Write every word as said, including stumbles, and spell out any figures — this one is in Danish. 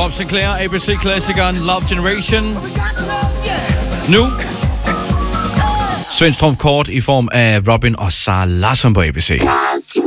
Bob Sinclair, A B C-klassikeren Love Generation. Nu Svendstrup Kort i form af Robin og Sara Larsson på A B C.